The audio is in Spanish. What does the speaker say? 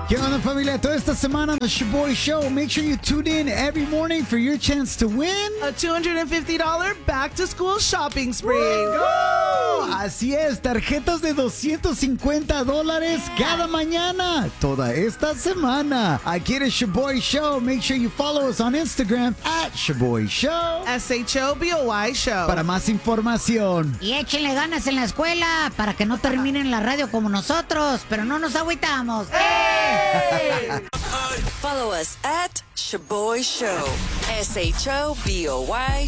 ¿Qué onda, familia? Toda esta semana on the Shaboy Show. Make sure you tune in every morning for your chance to win a $250 back-to-school shopping spree. ¡Woo! Así es, tarjetas de $250 cada mañana, toda esta semana. Aquí en el Shaboy Show. Make sure you follow us on Instagram at Shaboy Show. SHOBOY Show. Para más información. Y échenle ganas en la escuela para que no terminen la radio como nosotros, pero no nos agüitamos. Follow us at Shaboy Show. SHOBOY